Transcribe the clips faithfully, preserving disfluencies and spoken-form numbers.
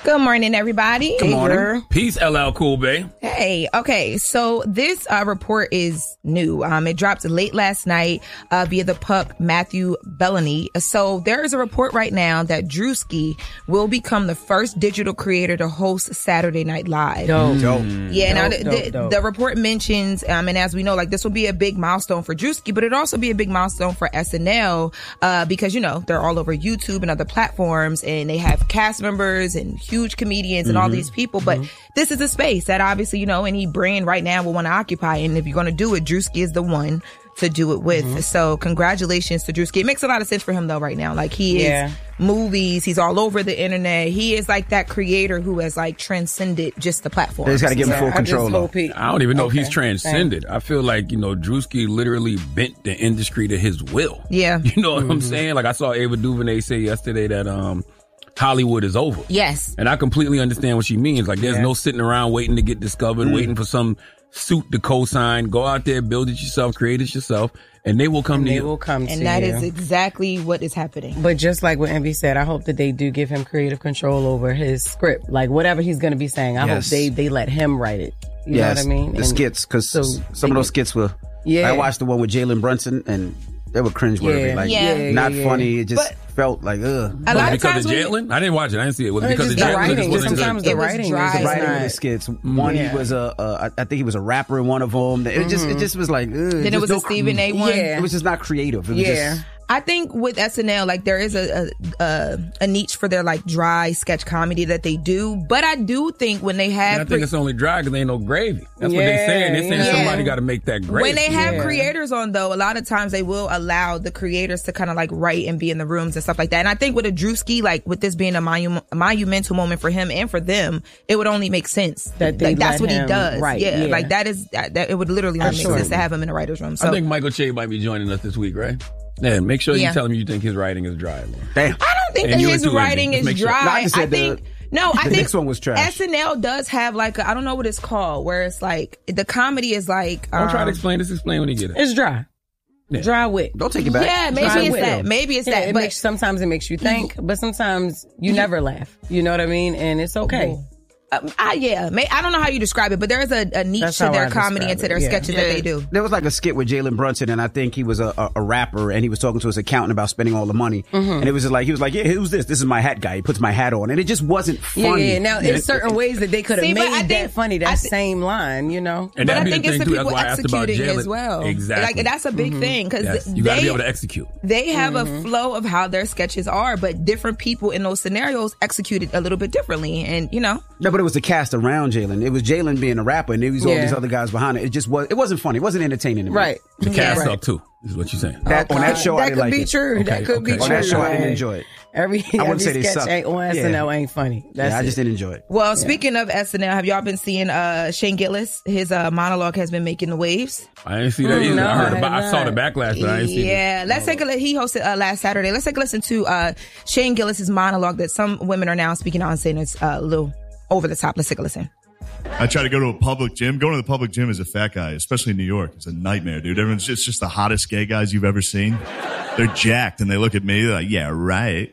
Good morning, everybody. Good morning. Peace, L L Cool Bay. Hey, okay, so this uh, report is new. Um, it dropped late last night uh, via the pup Matthew Bellany. So there is a report right now that Drewski will become the first digital creator to host Saturday Night Live. Dope. Dope. Yeah, dope, now the, dope, the, dope. the report mentions, um, and as we know, like this will be a big milestone for Drewski, but it'd also be a big milestone for S N L uh, because, you know, they're all over YouTube and other platforms, and they have cast members and huge comedians and mm-hmm. all these people, but mm-hmm. this is a space that obviously, you know, any brand right now will want to occupy, and if you're going to do it, Drewski is the one to do it with. Mm-hmm. So congratulations to Drewski. It makes a lot of sense for him though right now. Like he yeah. is movies, he's all over the internet. He is like that creator who has like transcended just the platform. They just got to give him full control. I, he, I don't even know okay. if he's transcended. Thanks. I feel like, you know, Drewski literally bent the industry to his will. Yeah. You know what mm-hmm. I'm saying? Like I saw Ava DuVernay say yesterday that, um, Hollywood is over. Yes. And I completely understand what she means. Like there's yeah. no sitting around waiting to get discovered, mm. waiting for some suit to co-sign. Go out there, build it yourself, create it yourself, and they will come and to they you. They will come and to you. you. And that is exactly what is happening. But just like what Envy said, I hope that they do give him creative control over his script. Like whatever he's going to be saying, I yes. hope they, they let him write it. You yes. know what I mean? The and skits, because so some of those skits were, yeah. I watched the one with Jalen Brunson and they were cringeworthy. Yeah. Like, yeah. not yeah. funny. It just but, felt like, ugh. A lot of because times of Jalen? I didn't watch it. I didn't see it. Was it because of the Jalen? Writing. Just Sometimes good? the writing dry. is the writing not. of the skits. One, yeah. he was a, uh, I think he was a rapper in one of them. It mm-hmm. just, it just was like, ugh. Then it was no a Stephen A. one. Yeah. It was just not creative. It was yeah. just, I think with S N L, like there is a, a a a niche for their like dry sketch comedy that they do, but I do think when they have, and I think pre- it's only dry because there ain't no gravy. That's yeah, what they're saying. They're saying yeah. somebody got to make that gravy. when they have yeah. creators on though, a lot of times they will allow the creators to kind of like write and be in the rooms and stuff like that. And I think with a Drewski, like with this being a monu- monumental moment for him and for them, it would only make sense that they like, that's what him, he does. Right, yeah, yeah, like that is that, that it would literally only make sure. sense to have him in the writer's room. So I think Michael Che might be joining us this week, right? Yeah, make sure yeah. you tell him you think his writing is dry. Man. damn. I don't think And that you his too, writing Andy. is Just make sure. dry. No, I just said I think the- no, I the think next one was trash. S N L does have like a, I don't know what it's called, where it's like the comedy is like. Don't um, try to explain. Just explain when you get it. It's dry. Yeah. Dry wit. Don't take it back. Yeah, maybe Dry it's wit. that. Maybe it's Yeah, that. it But makes, sometimes it makes you think, but sometimes you never laugh. You know what I mean? And it's okay. Um, I, yeah, may, I don't know how you describe it, but there is a, a niche That's to how their I comedy describe and to it, their yeah. sketches that they do. There was like a skit with Jalen Brunson, and I think he was a, a, a rapper, and he was talking to his accountant about spending all the money. Mm-hmm. And it was just like, he was like, yeah, who's this? This is my hat guy. He puts my hat on. And it just wasn't funny. Yeah, yeah. Now, Yeah. in certain ways that they could have See, but I made think- that funny, that I thi- same line, you know? And But I that'd be think the it's thing the too. That's people why I asked about executing Jalen as well. Exactly. Like that's a big thing because Yes. You got to they be able to execute. they have Mm-hmm. a flow of how their sketches are, but different people in those scenarios execute it a little bit differently, and you know. No, but it was the cast around Jalen. It was Jalen being a rapper, and there was all Yeah. these other guys behind it. It just was. It wasn't funny. It wasn't entertaining to me. Right. The cast Yeah. sucked too. Is what you're saying. That, on that show, I That didn't could like be it. true. Okay, That could be okay. true. On that show, I didn't Right. enjoy it. Every, I wouldn't every say they sketch suck. ain't on S N L Yeah. ain't funny. That's Yeah, I it. just didn't enjoy it. Well, speaking of S N L, have y'all been seeing uh, Shane Gillis? His uh, monologue has been making the waves. I didn't see that Mm, either. no, I heard I about. have I saw the not. backlash, but I didn't see it. Yeah, let's take a look. He hosted uh, last Saturday. Let's take a listen to uh, Shane Gillis's monologue that some women are now speaking on, saying it's uh, a little over the top. Let's take a listen. I try to go to a public gym. Going to the public gym as a fat guy, especially in New York, it's a nightmare, dude. Everyone's just, just the hottest gay guys you've ever seen. They're jacked, and they look at me. They're like, yeah, right.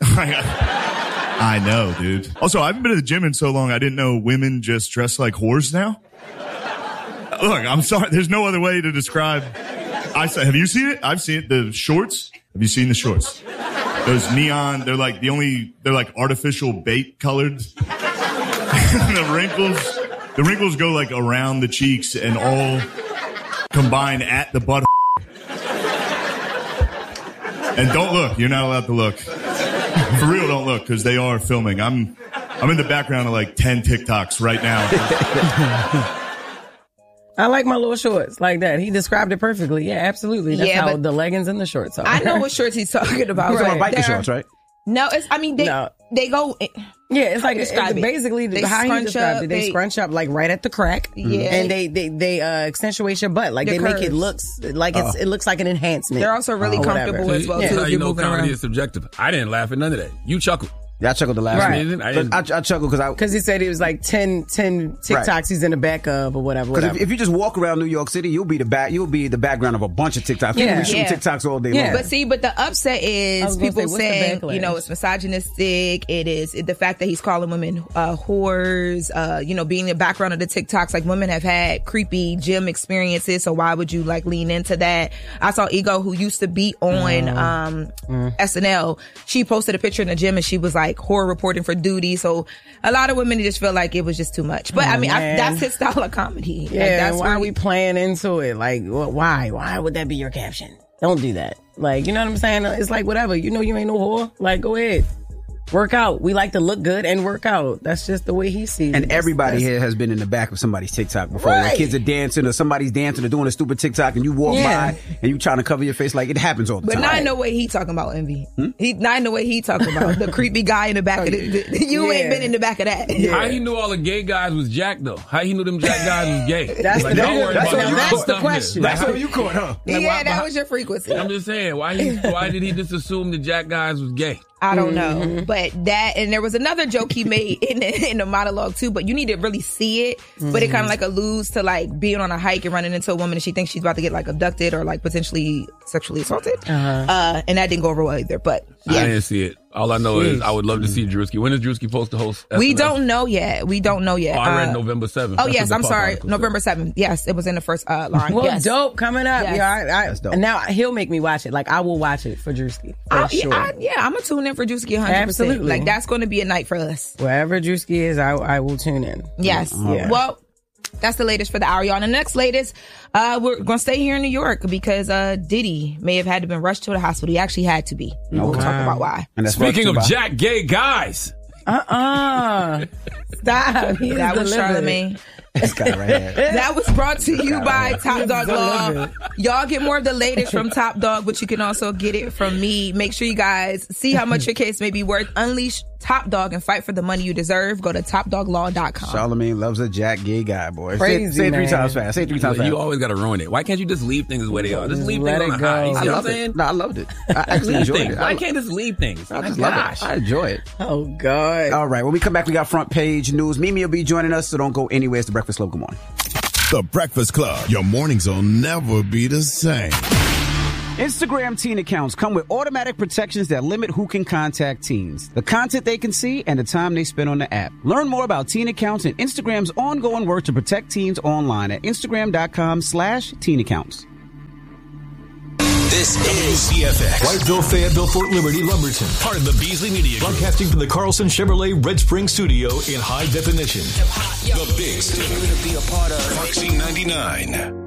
I know, dude. Also, I haven't been to the gym in so long, I didn't know women just dress like whores now. Look, I'm sorry. There's no other way to describe. I say, have you seen it? I've seen it. The shorts. Have you seen the shorts? Those neon, they're like the only, they're like artificial bait colored. The wrinkles. The wrinkles go like around the cheeks and all combine at the butt. And don't look. You're not allowed to look. For real, don't look, because they are filming. I'm I'm in the background of like ten TikToks right now. I like my little shorts like that. He described it perfectly. Yeah, absolutely. That's Yeah, how but- the leggings and the shorts are. I know what shorts he's talking about. Those are Right. biker They're- shorts, right? No, it's. I mean, they No. they go. Yeah, it's like it's Describe it. basically They how he scrunch described up, it. They, they- scrunch up like right at the crack, Yeah. and they they they uh, accentuate your butt. Like The they make it curves. looks like it's it looks like an enhancement. They're also really or comfortable whatever. as well That's too. how If you you're know moving comedy around. is subjective. I didn't laugh at none of that. You chuckled. Yeah, I chuckled the last Right. one. I didn't- I, I chuckled because I Because he said he was like ten, ten TikToks Right. he's in the back of or whatever. Because whatever. if, if you just walk around New York City, you'll be the back. You'll be the background of a bunch of TikToks. People Yeah. be shooting Yeah. TikToks all day Yeah. long. But see, but the upset I is was gonna people say, what's the saying, backlash? you know, it's misogynistic. It is the fact that he's calling women uh, whores. Uh, you know, being the background of the TikToks, like women have had creepy gym experiences. So why would you like lean into that? I saw Ego, who used to be on um, Mm. S N L. She posted a picture in the gym and she was like horror reporting for duty. So a lot of women just feel like it was just too much. But I mean, I, man. that's his style of comedy. Like, yeah, that's why where are he- we playing into it? Like, wh- why? Why would that be your caption? Don't do that. Like, you know what I'm saying? It's like, whatever. You know you ain't no whore. Like, go ahead. Work out. We like to look good and work out. That's just the way he sees it. And That's- everybody that's- here has been in the back of somebody's TikTok before. Right. Like kids are dancing or somebody's dancing or doing a stupid TikTok and you walk Yeah. by and you trying to cover your face. Like it happens all the But time. not in the way he talking about Envy. He not in the way he talking about the creepy guy in the back of the, the- you Yeah. ain't been in the back of that. How he knew all the gay guys was Jack though? How he knew them Jack guys was gay? That's like, the- y'all worried that's about what them you other caught. stuff the here. question. That's Like, what you caught, huh? Yeah, that was your frequency. I'm just saying, why he why did he just assume the Jack guys was gay? I don't know, but that and there was another joke he made in the, in the monologue too. But you need to really see it. But it kind of like alludes to like being on a hike and running into a woman and she thinks she's about to get like abducted or like potentially sexually assaulted. Uh-huh. Uh, and that didn't go over well either. But I yeah, didn't see it. All I know is I would love to see Drewski. When is Drewski supposed to host? we S N L? don't know yet. We don't know yet. Oh, I read Uh, November seventh. Oh That's yes, what the I'm Pop sorry, article November seventh. Yes, it was in the first uh, line. Well, yes. dope coming up. Yes. Yeah, I, I, That's dope. Now he'll make me watch it. Like I will watch it for Drewski. For I, sure. yeah, I, yeah, I'm gonna tune in for Drewski one hundred percent. Absolutely. Like that's going to be a night for us. Wherever Drewski is, I, I will tune in. Yes. Yeah. Well, that's the latest for the hour, y'all. And the next latest, uh, we're going to stay here in New York because uh, Diddy may have had to been rushed to the hospital. He actually had to be. We'll talk about why. And that's Speaking brought of to you by- Jack gay guys, Uh-uh. Stop. He That was delivered it. Charlemagne. This guy right here. That was brought to you by Top Dog Law. Y'all get more of the latest from Top Dog, but you can also get it from me. Make sure you guys see how much your case may be worth. Unleash Top Dog and fight for the money you deserve. Go to top dog law dot com. Charlemagne loves a Jack gay guy, boy. Crazy, say, say it three man. times fast. Say it three times fast. you always got to ruin it. Why can't you just leave things the way they are? Just leave let things on it the high. You go. see I what I'm love saying? it. No, I loved it. I actually Leave enjoyed things. it. Why I, can't just leave things? I My just love gosh. it. I enjoy it. Oh, God. All right. When we come back, we got front page news. Mimi will be joining us, so don't go anywhere. It's the Breakfast Club. Good morning. The Breakfast Club. Your mornings will never be the same. Instagram teen accounts come with automatic protections that limit who can contact teens, the content they can see, and the time they spend on the app. Learn more about teen accounts and Instagram's ongoing work to protect teens online at instagram.com slash teen accounts. This is C F X. Whiteville, Fayetteville, Fort Liberty, Lumberton. Part of the Beasley Media Group. Broadcasting from the Carlson Chevrolet Red Spring Studio in high definition. The big station. Foxy ninety-nine.